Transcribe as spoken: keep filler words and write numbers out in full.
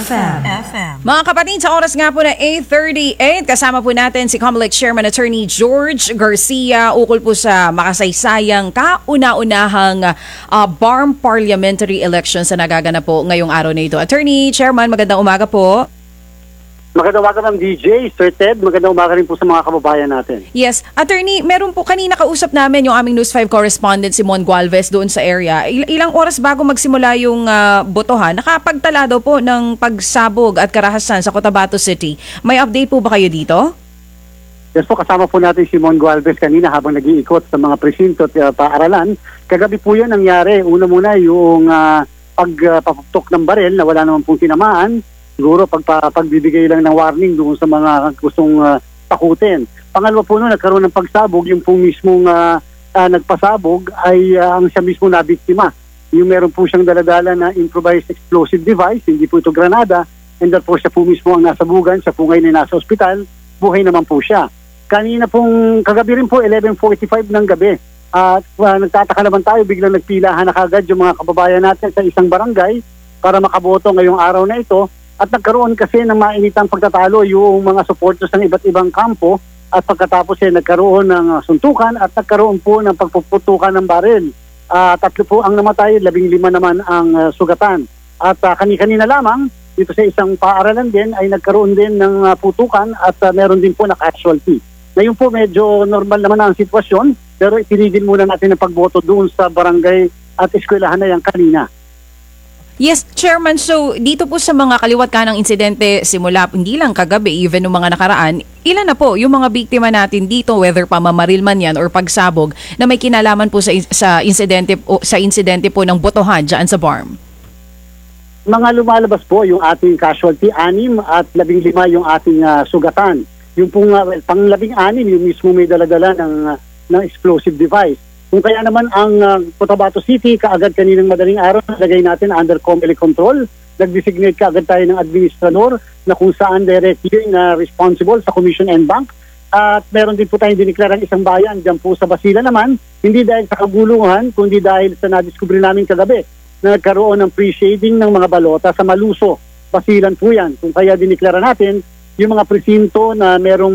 F M. F M. Mga kapatid, sa oras nga po na eight thirty-eight, kasama po natin si Comelec Chairman Attorney George Garcia ukol po sa makasaysayang kauna-unahang uh, B A R M parliamentary elections na nagaganap po ngayong araw na ito. Attorney Chairman, magandang umaga po. Magandang umaga ng D J, Sir Ted. Magandang umaga rin po sa mga kababayan natin. Yes. Attorney, meron po kanina kausap namin yung aming News five correspondent si Mon Gualvez doon sa area. Il- ilang oras bago magsimula yung uh, botohan, nakapagtala daw po ng pagsabog at karahasan sa Cotabato City. May update po ba kayo dito? Yes po, kasama po natin si Mon Gualvez kanina habang nag-iikot sa mga presinto at uh, paaralan. Kagabi po yan nangyari. Una muna yung uh, pagpaputok uh, ng baril na wala naman pong tinamaan. Siguro pagpa, pagbibigay lang ng warning doon sa mga gustong uh, takutin. Pangalawa po noon, nagkaroon ng pagsabog, yung pong mismong uh, uh, nagpasabog ay uh, ang siya mismo nabiktima. Yung meron po siyang daladala na improvised explosive device, hindi po ito granada, and therefore siya po mismo ang nasabugan, siya po ngayon ay nasa ospital, buhay naman po siya. Kanina pong kagabi rin po, eleven forty-five ng gabi, at uh, nagtataka naman tayo, biglang nagpilahan na kagad yung mga kababayan natin sa isang barangay para makaboto ngayong araw na ito. At nagkaroon kasi ng mainitang pagtatalo yung mga supporters ng iba't ibang kampo at pagkatapos eh nagkaroon ng suntukan at nagkaroon po ng pagpuputukan ng baril. Uh, tatlo po ang namatay, labing lima naman ang uh, sugatan. At uh, kani-kanina lamang, dito sa isang paaralan din ay nagkaroon din ng uh, putukan at uh, meron din po na casualty. Ngayon po medyo normal naman ang sitwasyon pero itinigil muna natin ang pagboto doon sa barangay at eskwelahan na yan kanina. Yes, Chairman. So, dito po sa mga kaliwat ka ng insidente simula hindi lang kagabi, even nung mga nakaraan, ilan na po yung mga biktima natin dito, whether pamamaril man yan or pagsabog, na may kinalaman po sa, sa insidente o sa insidente po ng botohan dyan sa B A R M? Mga lumalabas po yung ating casualty, anim at labing lima yung ating uh, sugatan. Yung pong uh, pang labing anim, yung mismo may daladala ng, uh, ng explosive device. Kung kaya naman ang uh, Cotabato City, kaagad kaninang madaling araw, nalagay natin under Comelec control. Nag-designate kaagad tayo ng administrador na kung saan directly na responsible sa Commission and Bank. At meron din po tayong diniklarang isang bayan dyan po sa Basilan naman, hindi dahil sa kaguluhan, kundi dahil sa nadiskubre namin kagabi na nagkaroon ng pre-shading ng mga balota sa Maluso. Basilan po yan. Kung kaya diniklara natin, yung mga presinto na merong